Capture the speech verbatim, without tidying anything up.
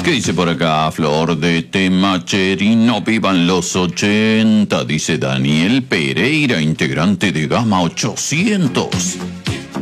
¿Qué dice por acá? Flor de Temacherino, vivan los ochenta, dice Daniel Pereira, integrante de Gama ochocientos.